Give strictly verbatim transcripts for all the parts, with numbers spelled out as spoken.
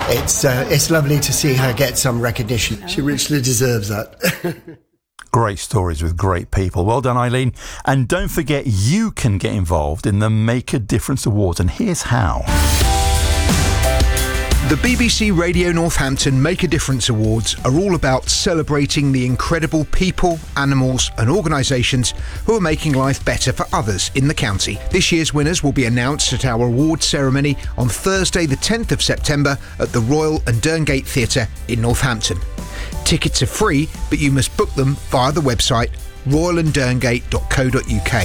It's uh, it's lovely to see her get some recognition. She richly deserves that. Great stories with great people. Well done, Eileen. And don't forget, you can get involved in the Make a Difference Awards. And here's how. The B B C Radio Northampton Make a Difference Awards are all about celebrating the incredible people, animals and organisations who are making life better for others in the county. This year's winners will be announced at our awards ceremony on Thursday the tenth of September at the Royal and Derngate Theatre in Northampton. Tickets are free, but you must book them via the website royal and derngate dot co dot uk.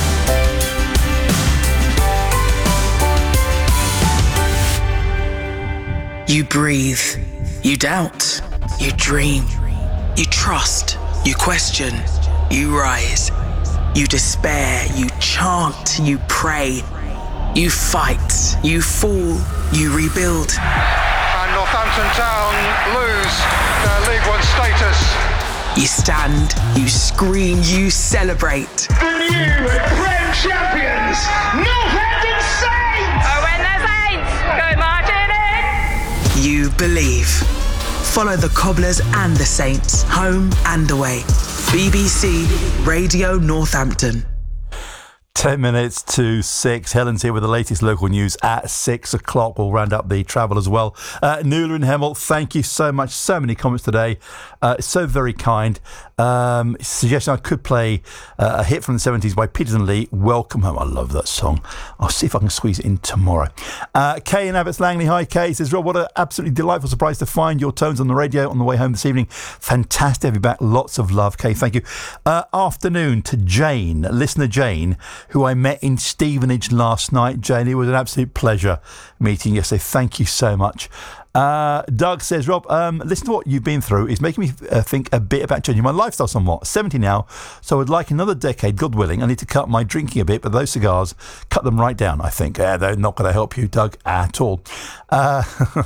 You breathe, you doubt, you dream, you trust, you question, you rise, you despair, you chant, you pray, you fight, you fall, you rebuild. And Northampton Town lose their League One status. You stand, you scream, you celebrate. The new Prem champions, Northampton Saints! Oh, when the Saints go marching in! You believe. Follow the Cobblers and the Saints, home and away. B B C Radio Northampton. Ten minutes to six. Helen's here with the latest local news at six o'clock. We'll round up the travel as well. Uh, Nuala and Hemel, thank you so much. So many comments today. Uh, so very kind. Um, suggestion I could play uh, a hit from the seventies by Peters and Lee, Welcome Home. I love that song. I'll see if I can squeeze it in tomorrow. Uh, Kay in Abbots Langley. Hi, Kay. Says, Rob, what an absolutely delightful surprise to find your tones on the radio on the way home this evening. Fantastic to have you back. Lots of love, Kay. Thank you. Uh, afternoon to Jane, listener Jane, who I met in Stevenage last night. Jane, it was an absolute pleasure meeting you. So thank you so much. Uh, Doug says, Rob, um, listen to what you've been through. It's making me uh, think a bit about changing my lifestyle somewhat. seventy now, so I'd like another decade, God willing. I need to cut my drinking a bit, but those cigars, cut them right down, I think. Uh, they're not going to help you, Doug, at all. Uh,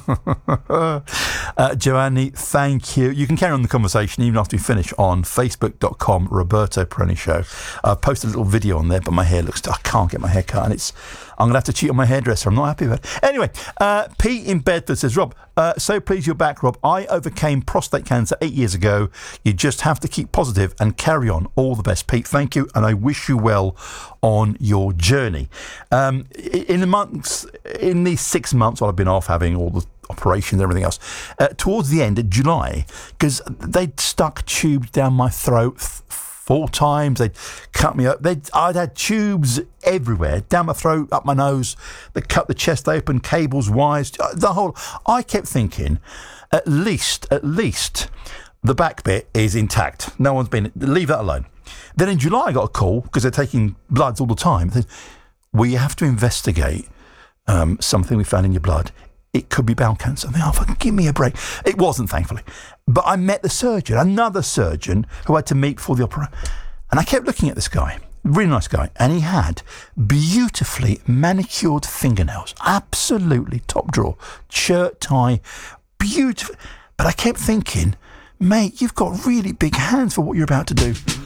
uh, Joanne, thank you. You can carry on the conversation even after we finish on facebook dot com, Roberto Perrone Show. I've posted a little video on there, but my hair looks... I can't get my hair cut, and it's... I'm going to have to cheat on my hairdresser. I'm not happy with it. Anyway, uh, Pete in Bedford says, Rob, uh, so pleased you're back, Rob. I overcame prostate cancer eight years ago. You just have to keep positive and carry on. All the best, Pete. Thank you, and I wish you well on your journey. Um, in the months, in these six months while I've been off having all the operations and everything else, uh, towards the end of July, because they'd stuck tubes down my throat th- four times, they'd cut me up. They'd, I'd had tubes everywhere, down my throat, up my nose. They cut the chest open, cables, wires, the whole... I kept thinking, at least, at least, the back bit is intact. No one's been... Leave that alone. Then in July, I got a call, because they're taking bloods all the time. They said, well, you have to investigate um, something we found in your blood. It could be bowel cancer. I mean, oh, fucking give me a break. It wasn't, thankfully. But I met the surgeon, another surgeon who I had to meet for the opera. And I kept looking at this guy, really nice guy, and he had beautifully manicured fingernails. Absolutely top drawer, shirt, tie, beautiful. But I kept thinking, mate, you've got really big hands for what you're about to do.